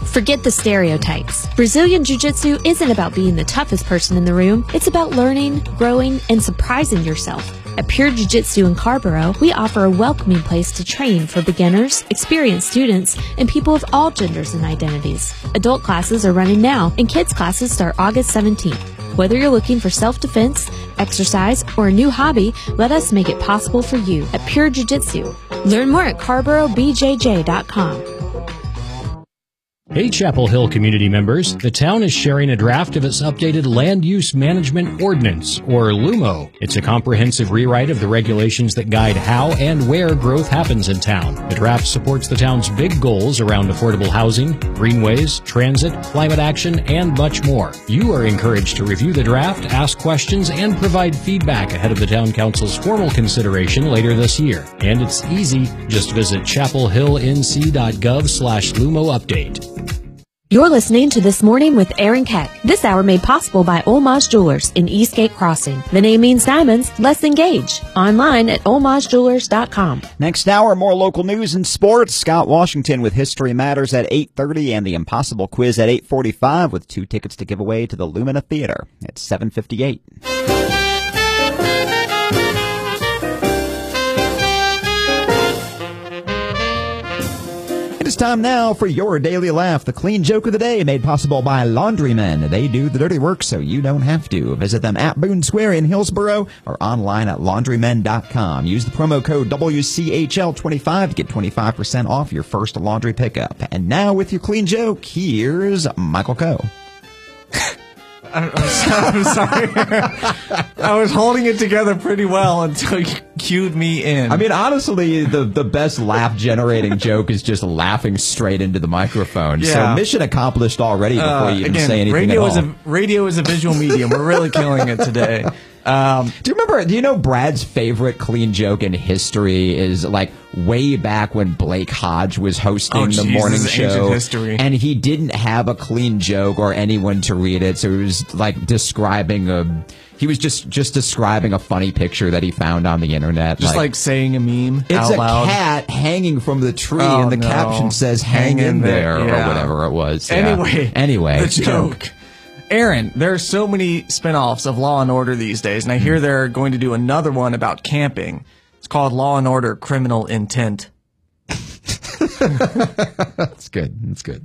Forget the stereotypes. Brazilian Jiu-Jitsu isn't about being the toughest person in the room. It's about learning, growing, and surprising yourself. At Pure Jiu-Jitsu in Carborough, we offer a welcoming place to train for beginners, experienced students, and people of all genders and identities. Adult classes are running now, and kids classes start August 17th. Whether you're looking for self-defense, exercise, or a new hobby, let us make it possible for you at Pure Jiu-Jitsu. Learn more at CarboroughBJJ.com. Hey, Chapel Hill community members, the town is sharing a draft of its updated Land Use Management Ordinance, or LUMO. It's a comprehensive rewrite of the regulations that guide how and where growth happens in town. The draft supports the town's big goals around affordable housing, greenways, transit, climate action, and much more. You are encouraged to review the draft, ask questions, and provide feedback ahead of the town council's formal consideration later this year. And it's easy. Just visit chapelhillnc.gov/LUMO update. You're listening to This Morning with Aaron Keck. This hour made possible by Olmaz Jewelers in Eastgate Crossing. The name means diamonds. Let's engage. Online at olmazjewelers.com. Next hour, more local news and sports. Scott Washington with History Matters at 8:30 and the Impossible Quiz at 8:45 with 2 tickets to give away to the Lumina Theater at 7:58. It's time now for your daily laugh, the clean joke of the day made possible by Laundrymen. They do the dirty work so you don't have to. Visit them at Boone Square in Hillsboro or online at laundrymen.com. Use the promo code WCHL25 to get 25% off your first laundry pickup. And now with your clean joke, here's Michael Coe. I'm sorry. I was holding it together pretty well until you cued me in. I mean, honestly, the best laugh-generating joke is just laughing straight into the microphone. Yeah. So mission accomplished already before you even say anything at all. Radio is a visual medium. We're really killing it today. Do you know Brad's favorite clean joke in history is like way back when Blake Hodge was hosting the morning show, and he didn't have a clean joke or anyone to read it, so he was like describing a funny picture that he found on the internet, just like saying a meme. It's out loud. A cat hanging from the tree, and the caption says "Hang in there" or whatever it was. Anyway, the joke. Aaron, there are so many spinoffs of Law & Order these days, and I hear they're going to do another one about camping. It's called Law & Order Criminal Intent. That's good. That's good.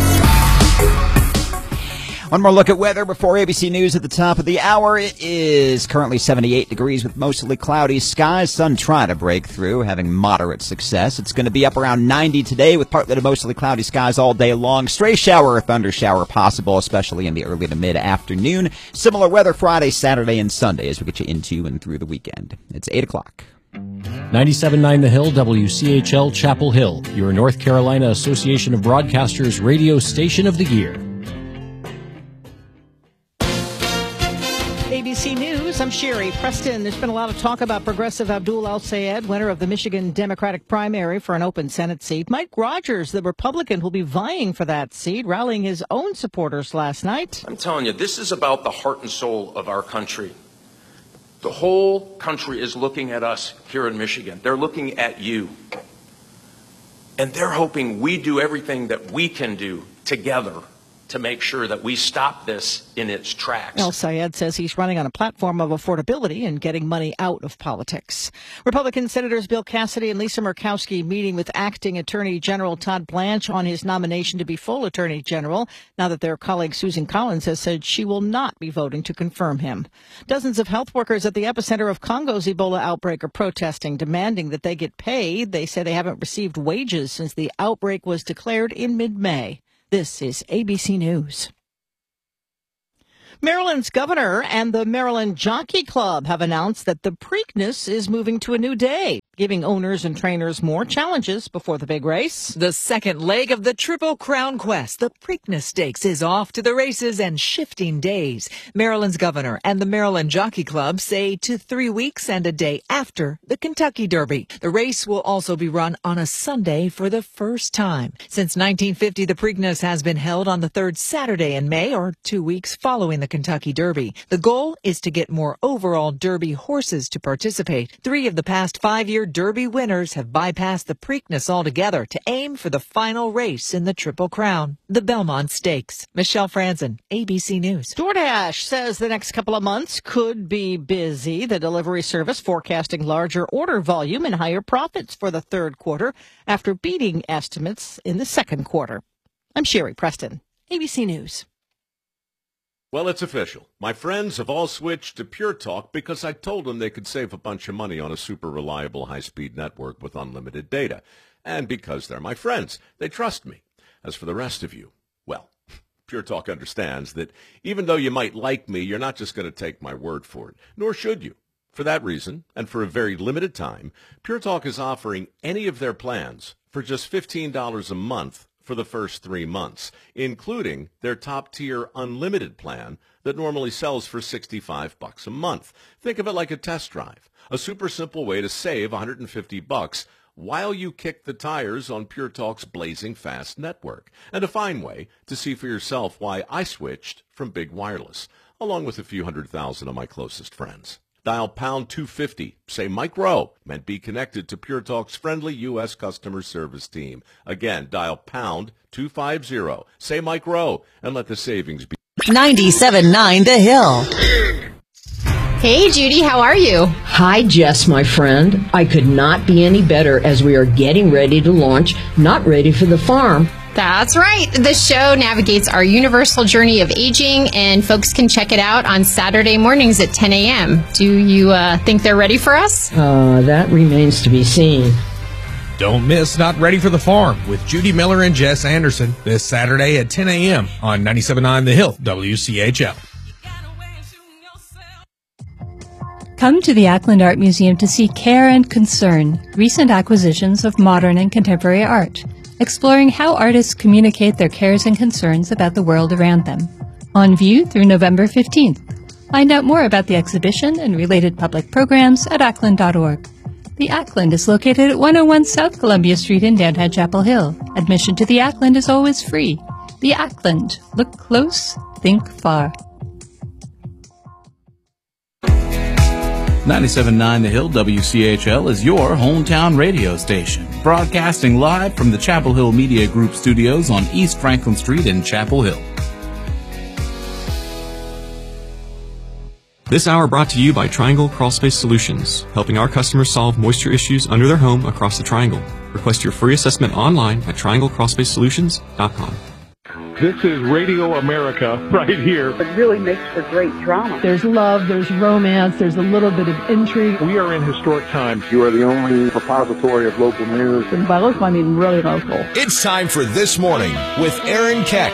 One more look at weather before ABC News at the top of the hour. It is currently 78 degrees with mostly cloudy skies. Sun trying to break through, having moderate success. It's going to be up around 90 today with partly to mostly cloudy skies all day long. Stray shower or thunder shower possible, especially in the early to mid-afternoon. Similar weather Friday, Saturday, and Sunday as we get you into and through the weekend. It's 8 o'clock. 97.9 The Hill, WCHL Chapel Hill, your North Carolina Association of Broadcasters radio station of the year. ABC News, I'm Sherry Preston. There's been a lot of talk about Progressive Abdul Al-Sayed, winner of the Michigan Democratic primary for an open Senate seat. Mike Rogers, the Republican, will be vying for that seat, rallying his own supporters last night. I'm telling you, this is about the heart and soul of our country. The whole country is looking at us here in Michigan. They're looking at you. And they're hoping we do everything that we can do together to make sure that we stop this in its tracks. Al-Sayed says he's running on a platform of affordability and getting money out of politics. Republican Senators Bill Cassidy and Lisa Murkowski meeting with acting Attorney General Todd Blanche on his nomination to be full Attorney General, now that their colleague Susan Collins has said she will not be voting to confirm him. Dozens of health workers at the epicenter of Congo's Ebola outbreak are protesting, demanding that they get paid. They say they haven't received wages since the outbreak was declared in mid-May. This is ABC News. Maryland's governor and the Maryland Jockey Club have announced that the Preakness is moving to a new day, giving owners and trainers more challenges before the big race. The second leg of the Triple Crown Quest, the Preakness Stakes, is off to the races and shifting days. Maryland's governor and the Maryland Jockey Club say to 3 weeks and a day after the Kentucky Derby. The race will also be run on a Sunday for the first time. Since 1950, the Preakness has been held on the third Saturday in May, or 2 weeks following the Kentucky Derby. The goal is to get more overall Derby horses to participate. 3 of the past 5 years two-year Derby winners have bypassed the Preakness altogether to aim for the final race in the Triple Crown, the Belmont Stakes. Michelle Franzen, ABC News. DoorDash says the next couple of months could be busy. The delivery service forecasting larger order volume and higher profits for the third quarter after beating estimates in the second quarter. I'm Sherry Preston, ABC News. Well, it's official. My friends have all switched to Pure Talk because I told them they could save a bunch of money on a super reliable high-speed network with unlimited data. And because they're my friends, they trust me. As for the rest of you, well, Pure Talk understands that even though you might like me, you're not just going to take my word for it, nor should you. For that reason, and for a very limited time, Pure Talk is offering any of their plans for just $15 a month for the first 3 months, including their top-tier unlimited plan that normally sells for $65 a month. Think of it like a test drive, a super simple way to save $150 while you kick the tires on Pure Talk's blazing fast network, and a fine way to see for yourself why I switched from big wireless, along with a few 100,000 of my closest friends. Dial pound 250, say Mike Rowe, and be connected to Pure Talk's friendly U.S. customer service team. Again, dial pound 250, say Mike Rowe, and let the savings be 97.9 The Hill. Hey, Judy, how are you? Hi, Jess, my friend. I could not be any better as we are getting ready to launch Not Ready for the Farm. That's right. The show navigates our universal journey of aging, and folks can check it out on Saturday mornings at 10 a.m. Do you think they're ready for us? That remains to be seen. Don't miss Not Ready for the Farm with Judy Miller and Jess Anderson this Saturday at 10 a.m. on 97.9 The Hill, WCHL. Come to the Ackland Art Museum to see Care and Concern, recent acquisitions of modern and contemporary art, exploring how artists communicate their cares and concerns about the world around them. On view through November 15th. Find out more about the exhibition and related public programs at ackland.org. The Ackland is located at 101 South Columbia Street in downtown Chapel Hill. Admission to the Ackland is always free. The Ackland. Look close, think far. 97.9 The Hill, WCHL, is your hometown radio station, broadcasting live from the Chapel Hill Media Group studios on East Franklin Street in Chapel Hill. This hour brought to you by Triangle Crawlspace Solutions, helping our customers solve moisture issues under their home across the Triangle. Request your free assessment online at trianglecrawlspacesolutions.com. This is Radio America right here. It really makes for great drama. There's love, there's romance, there's a little bit of intrigue. We are in historic times. You are the only repository of local news. And by local, I mean really local. It's time for This Morning with Aaron Keck.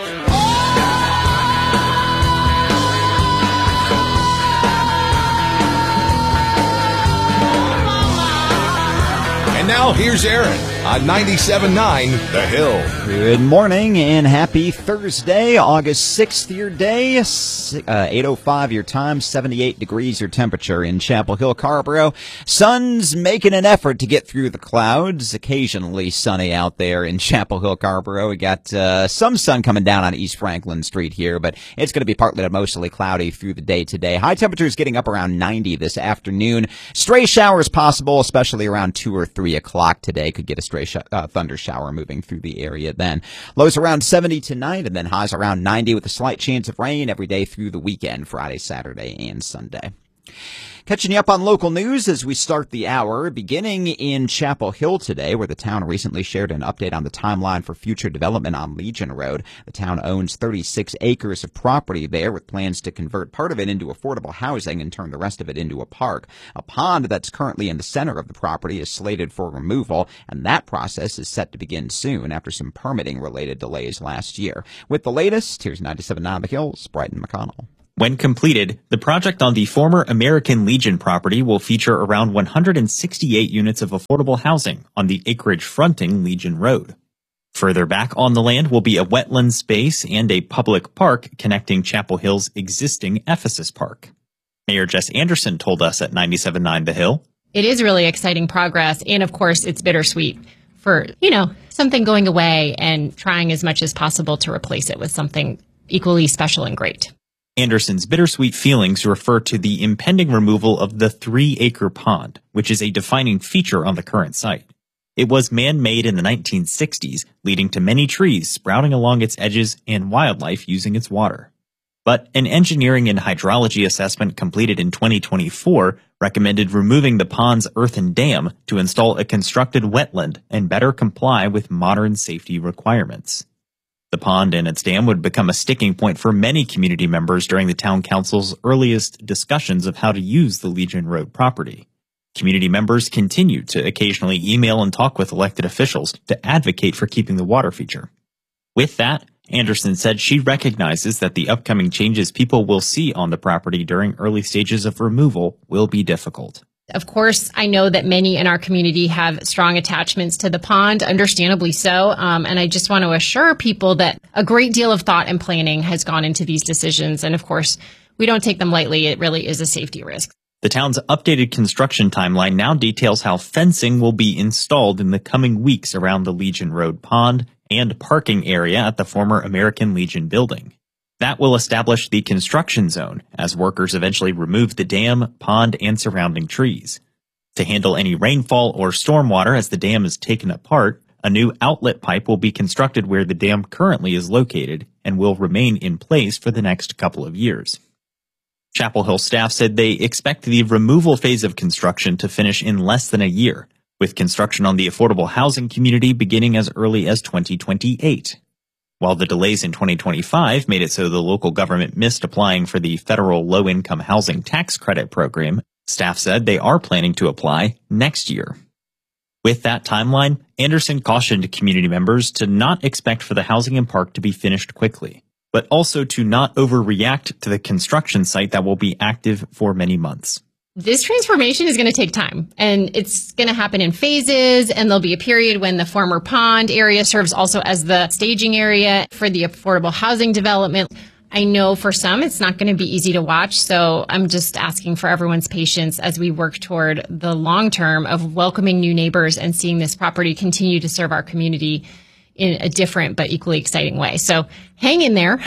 And now here's Aaron on 97.9 The Hill. Good morning and happy Thursday, August 6th your day, 8:05 your time, 78 degrees your temperature in Chapel Hill, Carrboro. Sun's making an effort to get through the clouds, occasionally sunny out there in Chapel Hill, Carrboro. We got some sun coming down on East Franklin Street here, but it's going to be partly to mostly cloudy through the day today. High temperatures getting up around 90 this afternoon. Stray showers possible, especially around 2 or 3 o'clock today. Could get a stray thunder shower moving through the area then. Lows around 70 tonight, and then highs around 90 with a slight chance of rain every day through the weekend, Friday, Saturday, and Sunday. Catching you up on local news as we start the hour, beginning in Chapel Hill today, where the town recently shared an update on the timeline for future development on Legion Road. The town owns 36 acres of property there with plans to convert part of it into affordable housing and turn the rest of it into a park. A pond that's currently in the center of the property is slated for removal, and that process is set to begin soon after some permitting-related delays last year. With the latest, here's 97.9 The Hill's Bryton McConnell. When completed, the project on the former American Legion property will feature around 168 units of affordable housing on the acreage fronting Legion Road. Further back on the land will be a wetland space and a public park connecting Chapel Hill's existing Ephesus Park. Mayor Jess Anderson told us at 97.9 The Hill. It is really exciting progress, and of course, it's bittersweet for, something going away and trying as much as possible to replace it with something equally special and great. Anderson's bittersweet feelings refer to the impending removal of the 3-acre pond, which is a defining feature on the current site. It was man-made in the 1960s, leading to many trees sprouting along its edges and wildlife using its water. But an engineering and hydrology assessment completed in 2024 recommended removing the pond's earthen dam to install a constructed wetland and better comply with modern safety requirements. The pond and its dam would become a sticking point for many community members during the town council's earliest discussions of how to use the Legion Road property. Community members continue to occasionally email and talk with elected officials to advocate for keeping the water feature. With that, Anderson said she recognizes that the upcoming changes people will see on the property during early stages of removal will be difficult. Of course, I know that many in our community have strong attachments to the pond, understandably so. And I just want to assure people that a great deal of thought and planning has gone into these decisions. And of course, we don't take them lightly. It really is a safety risk. The town's updated construction timeline now details how fencing will be installed in the coming weeks around the Legion Road pond and parking area at the former American Legion building. That will establish the construction zone as workers eventually remove the dam, pond, and surrounding trees. To handle any rainfall or stormwater as the dam is taken apart, a new outlet pipe will be constructed where the dam currently is located and will remain in place for the next couple of years. Chapel Hill staff said they expect the removal phase of construction to finish in less than a year, with construction on the affordable housing community beginning as early as 2028. While the delays in 2025 made it so the local government missed applying for the federal low-income housing tax credit program, staff said they are planning to apply next year. With that timeline, Anderson cautioned community members to not expect for the housing and park to be finished quickly, but also to not overreact to the construction site that will be active for many months. This transformation is going to take time, and it's going to happen in phases, and there'll be a period when the former pond area serves also as the staging area for the affordable housing development. I know for some it's not going to be easy to watch, so I'm just asking for everyone's patience as we work toward the long term of welcoming new neighbors and seeing this property continue to serve our community in a different but equally exciting way. So hang in there,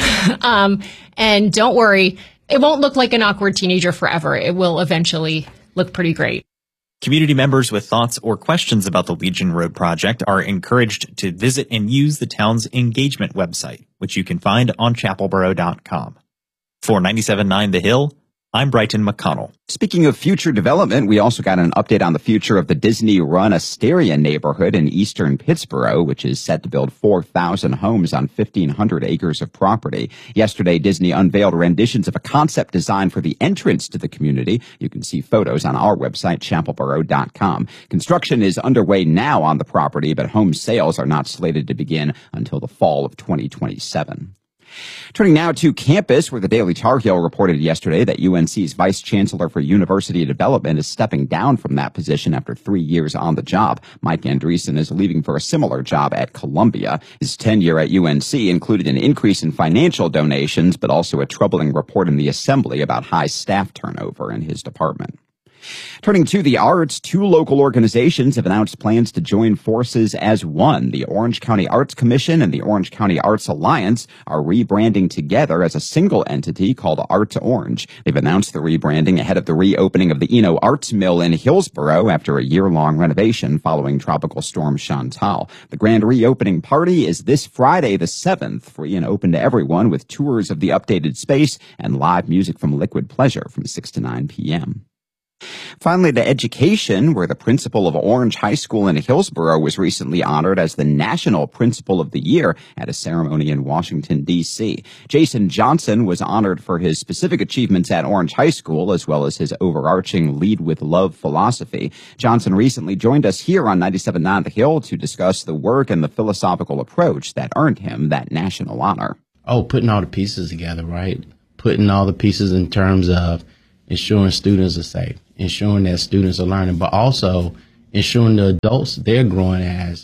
and don't worry. It won't look like an awkward teenager forever. It will eventually look pretty great. Community members with thoughts or questions about the Legion Road project are encouraged to visit and use the town's engagement website, which you can find on chapelboro.com. For 97.9 The Hill, I'm Brighton McConnell. Speaking of future development, we also got an update on the future of the Disney-run Asteria neighborhood in eastern Pittsboro, which is set to build 4,000 homes on 1,500 acres of property. Yesterday, Disney unveiled renditions of a concept design for the entrance to the community. You can see photos on our website, chapelboro.com. Construction is underway now on the property, but home sales are not slated to begin until the fall of 2027. Turning now to campus, where the Daily Tar Heel reported yesterday that UNC's Vice Chancellor for University Development is stepping down from that position after 3 years on the job. Mike Andreessen is leaving for a similar job at Columbia. His tenure at UNC included an increase in financial donations, but also a troubling report in the Assembly about high staff turnover in his department. Turning to the arts, 2 local organizations have announced plans to join forces as one. The Orange County Arts Commission and the Orange County Arts Alliance are rebranding together as a single entity called Art Orange. They've announced the rebranding ahead of the reopening of the Eno Arts Mill in Hillsboro after a year-long renovation following Tropical Storm Chantal. The grand reopening party is this Friday the 7th, free and open to everyone, with tours of the updated space and live music from Liquid Pleasure from 6 to 9 p.m. Finally, to education, where the principal of Orange High School in Hillsboro was recently honored as the National Principal of the Year at a ceremony in Washington, D.C. Jason Johnson was honored for his specific achievements at Orange High School, as well as his overarching Lead with Love philosophy. Johnson recently joined us here on 97.9 The Hill to discuss the work and the philosophical approach that earned him that national honor. Putting all the pieces together, right? Putting all the pieces in terms of ensuring students are safe, ensuring that students are learning, but also ensuring the adults, they're growing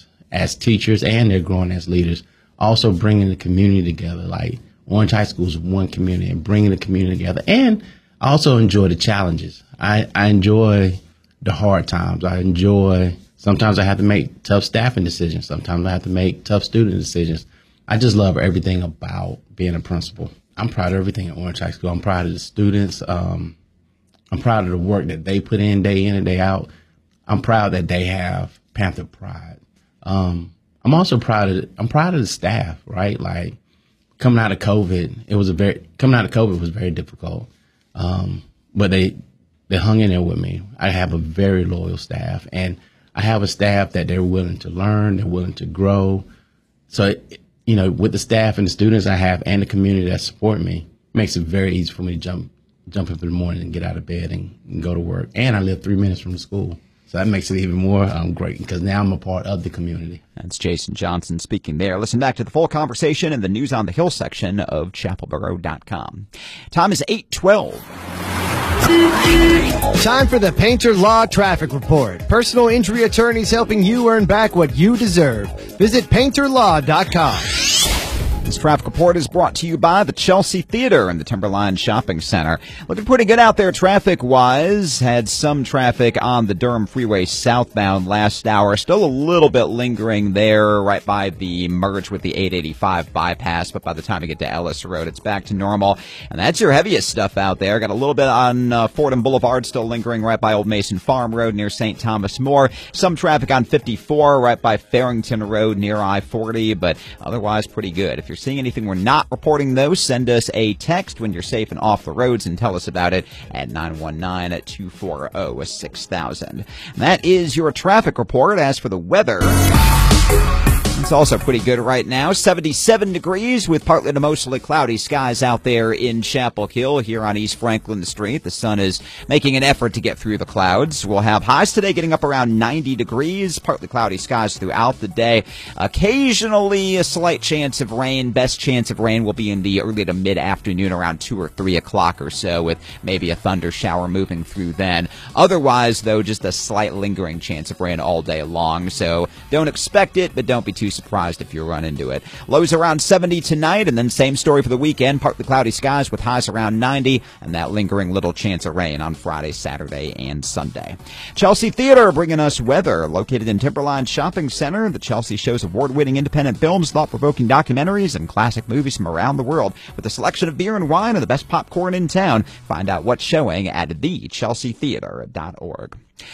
as teachers and they're growing as leaders. Also bringing the community together, like Orange High School is one community, and bringing the community together. And I also enjoy the challenges. I enjoy the hard times. Sometimes I have to make tough staffing decisions. Sometimes I have to make tough student decisions. I just love everything about being a principal. I'm proud of everything at Orange High School. I'm proud of the students. I'm proud of the work that they put in and day out. I'm proud that they have Panther pride. I'm also proud of the staff, right? Like coming out of COVID was very difficult. But they hung in there with me. I have a very loyal staff, and I have a staff that they're willing to learn, they're willing to grow. So, with the staff and the students I have and the community that support me, it makes it very easy for me to jump up in the morning and get out of bed and go to work. And I live 3 minutes from the school. So that makes it even more great because now I'm a part of the community. That's Jason Johnson speaking there. Listen back to the full conversation in the News on the Hill section of chapelboro.com. Time is 8:12. Time for the Painter Law Traffic Report. Personal injury attorneys helping you earn back what you deserve. Visit painterlaw.com. This traffic report is brought to you by the Chelsea Theater and the Timberline Shopping Center. Looking pretty good out there traffic-wise. Had some traffic on the Durham Freeway southbound last hour. Still a little bit lingering there right by the merge with the 885 bypass. But by the time you get to Ellis Road, it's back to normal. And that's your heaviest stuff out there. Got a little bit on Fordham Boulevard still lingering right by Old Mason Farm Road near St. Thomas More. Some traffic on 54 right by Farrington Road near I-40, but otherwise pretty good. If you're seeing anything we're not reporting, though, send us a text when you're safe and off the roads and tell us about it at 919-240-6000. That is your traffic report. As for the weather, it's also pretty good right now. 77 degrees with partly to mostly cloudy skies out there in Chapel Hill here on East Franklin Street. The sun is making an effort to get through the clouds. We'll have highs today getting up around 90 degrees, partly cloudy skies throughout the day. Occasionally a slight chance of rain. Best chance of rain will be in the early to mid-afternoon around 2 or 3 o'clock or so, with maybe a thunder shower moving through then. Otherwise, though, just a slight lingering chance of rain all day long. So don't expect it, but don't be too surprised if you run into it. Lows around 70 tonight, and then same story for the weekend. Partly cloudy skies with highs around 90, and that lingering little chance of rain on Friday, Saturday, and Sunday. Chelsea Theater bringing us weather. Located in Timberline Shopping Center, the Chelsea shows award-winning independent films, thought-provoking documentaries, and classic movies from around the world with a selection of beer and wine and the best popcorn in town. Find out what's showing at thechelseatheater.org.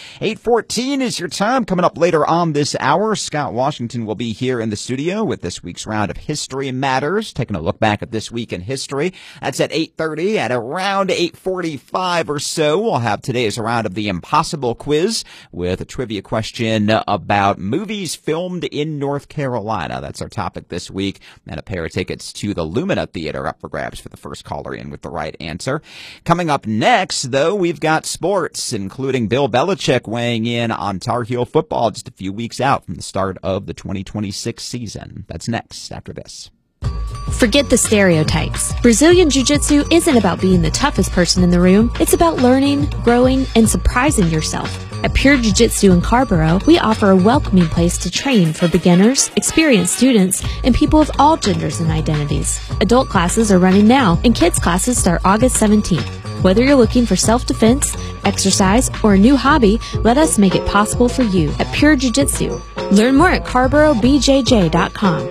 8:14 is your time. Coming up later on this hour, Scott Washington will be here in the studio with this week's round of History Matters, taking a look back at this week in history. That's at 8:30. At around 8:45 or so, we'll have today's round of the Impossible Quiz with a trivia question about movies filmed in North Carolina. That's our topic this week. And a pair of tickets to the Lumina Theater up for grabs for the first caller in with the right answer. Coming up next, though, we've got sports, including Bill Belichick weighing in on Tar Heel football just a few weeks out from the start of the 2026 season. That's next after this. Forget the stereotypes. Brazilian Jiu-Jitsu isn't about being the toughest person in the room. It's about learning, growing, and surprising yourself. At Pure Jiu-Jitsu in Carborough, we offer a welcoming place to train for beginners, experienced students, and people of all genders and identities. Adult classes are running now, and kids classes start August 17th. Whether you're looking for self-defense, exercise, or a new hobby, let us make it possible for you at Pure Jiu-Jitsu. Learn more at CarboroughBJJ.com.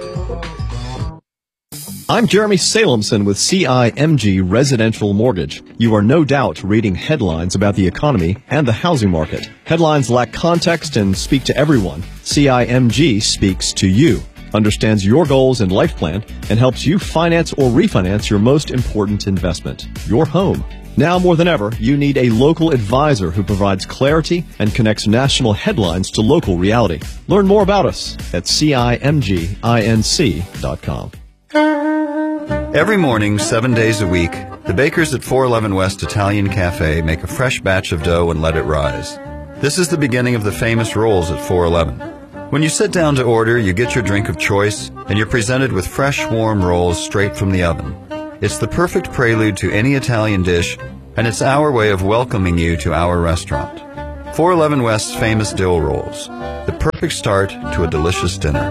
I'm Jeremy Salemson with CIMG Residential Mortgage. You are no doubt reading headlines about the economy and the housing market. Headlines lack context and speak to everyone. CIMG speaks to you, understands your goals and life plan, and helps you finance or refinance your most important investment, your home. Now more than ever, you need a local advisor who provides clarity and connects national headlines to local reality. Learn more about us at CIMGINC.com. Every morning, 7 days a week, the bakers at 411 West Italian Cafe make a fresh batch of dough and let it rise. This is the beginning of the famous rolls at 411. When you sit down to order, you get your drink of choice, and you're presented with fresh, warm rolls straight from the oven. It's the perfect prelude to any Italian dish, and it's our way of welcoming you to our restaurant. 411 West's famous dill rolls, the perfect start to a delicious dinner.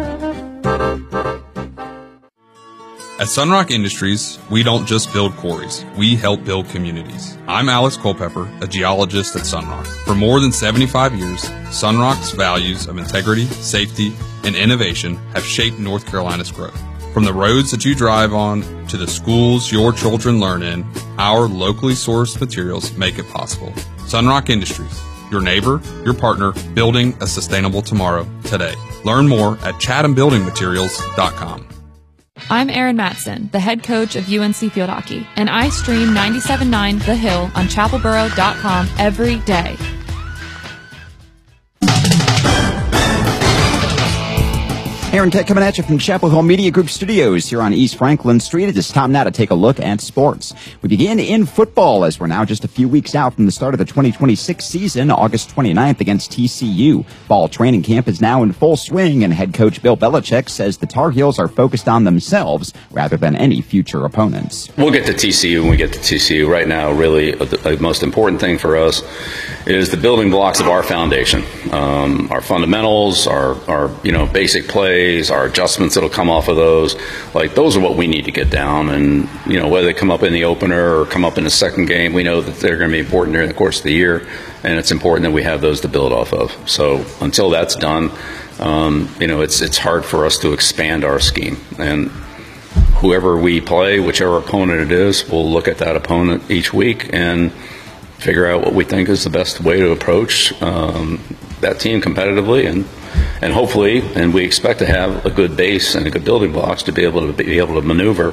At Sunrock Industries, we don't just build quarries, we help build communities. I'm Alex Culpepper, a geologist at Sunrock. For more than 75 years, Sunrock's values of integrity, safety, and innovation have shaped North Carolina's growth. From the roads that you drive on to the schools your children learn in, our locally sourced materials make it possible. Sunrock Industries, your neighbor, your partner, building a sustainable tomorrow today. Learn more at chathambuildingmaterials.com. I'm Erin Matson, the head coach of UNC Field Hockey, and I stream 97.9 The Hill on chapelboro.com every day. Aaron Keck coming at you from Chapel Hill Media Group Studios here on East Franklin Street. It is time now to take a look at sports. We begin in football as we're now just a few weeks out from the start of the 2026 season, August 29th against TCU. Fall training camp is now in full swing, and head coach Bill Belichick says the Tar Heels are focused on themselves rather than any future opponents. We'll get to TCU when we get to TCU. Right now, really, the most important thing for us is the building blocks of our foundation, our fundamentals, our basic plays, our adjustments that'll come off of those. Like, those are what we need to get down. And, whether they come up in the opener or come up in the second game, we know that they're going to be important during the course of the year, and it's important that we have those to build off of. So until that's done, it's hard for us to expand our scheme. And whoever we play, whichever opponent it is, we'll look at that opponent each week and figure out what we think is the best way to approach that team competitively, and hopefully, and we expect to have a good base and a good building blocks to be able to maneuver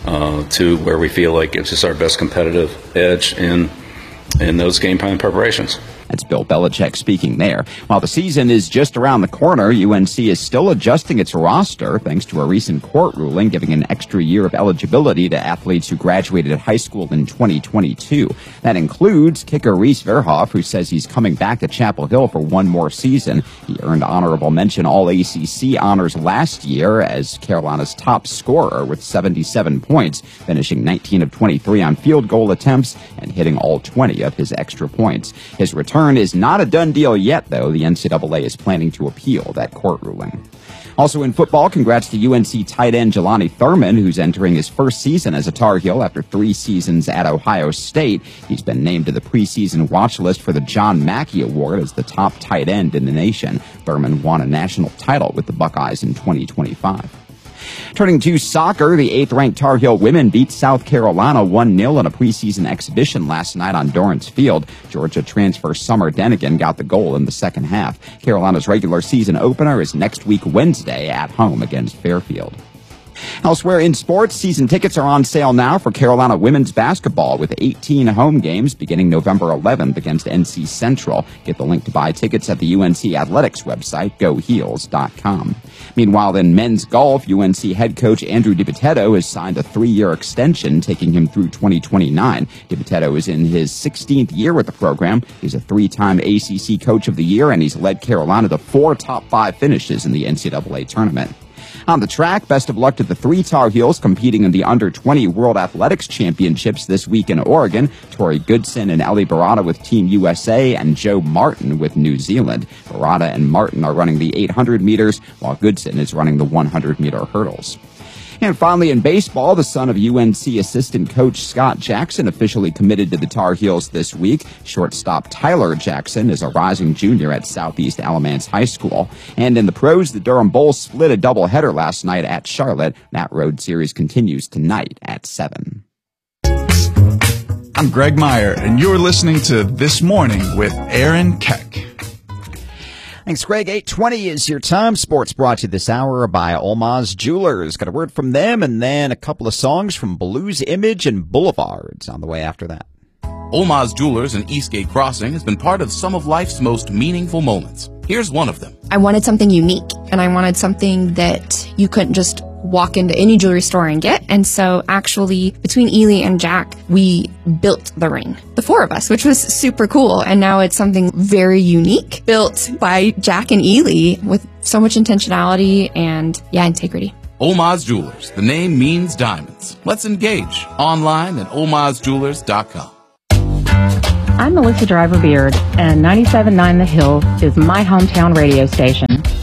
to where we feel like gives us our best competitive edge in those game plan preparations. That's Bill Belichick speaking there. While the season is just around the corner, UNC is still adjusting its roster thanks to a recent court ruling giving an extra year of eligibility to athletes who graduated high school in 2022. That includes kicker Reese Verhoff, who says he's coming back to Chapel Hill for one more season. He earned honorable mention All-ACC honors last year as Carolina's top scorer with 77 points, finishing 19 of 23 on field goal attempts and hitting all 20 of his extra points. His return is not a done deal yet, though. The NCAA is planning to appeal that court ruling. Also in football, congrats to UNC tight end Jelani Thurman, who's entering his first season as a Tar Heel after 3 seasons at Ohio State. He's been named to the preseason watch list for the John Mackey Award as the top tight end in the nation. Thurman won a national title with the Buckeyes in 2025. Turning to soccer, the 8th-ranked Tar Heel women beat South Carolina 1-0 in a preseason exhibition last night on Dorrance Field. Georgia transfer Summer Denigan got the goal in the second half. Carolina's regular season opener is next week Wednesday at home against Fairfield. Elsewhere in sports, season tickets are on sale now for Carolina women's basketball with 18 home games beginning November 11th against NC Central. Get the link to buy tickets at the UNC Athletics website, goheels.com. Meanwhile, in men's golf, UNC head coach Andrew DiPotetto has signed a 3-year extension, taking him through 2029. DiPotetto is in his 16th year with the program. He's a 3-time ACC Coach of the Year, and he's led Carolina to 4 top 5 finishes in the NCAA tournament. On the track, best of luck to the 3 Tar Heels competing in the Under-20 World Athletics Championships this week in Oregon. Tori Goodson and Ellie Barada with Team USA and Joe Martin with New Zealand. Barada and Martin are running the 800 meters, while Goodson is running the 100-meter hurdles. And finally, in baseball, the son of UNC assistant coach Scott Jackson officially committed to the Tar Heels this week. Shortstop Tyler Jackson is a rising junior at Southeast Alamance High School. And in the pros, the Durham Bulls split a doubleheader last night at Charlotte. That road series continues tonight at 7. I'm Greg Meyer, and you're listening to This Morning with Aaron Keck. Thanks, Greg. 8:20 is your time. Sports brought to you this hour by Olmaz Jewelers. Got a word from them, and then a couple of songs from Blues Image and Boulevards on the way after that. Olmaz Jewelers in Eastgate Crossing has been part of some of life's most meaningful moments. Here's one of them. I wanted something unique, and I wanted something that you couldn't just walk into any jewelry store and get. And so actually, between Ely and Jack, we built the ring, the 4 of us, which was super cool. And now it's something very unique, built by Jack and Ely with so much intentionality and, integrity. Olmaz Jewelers. The name means diamonds. Let's engage online at olmazjewelers.com. I'm Melissa Driver Beard, and 97.9 The Hill is my hometown radio station.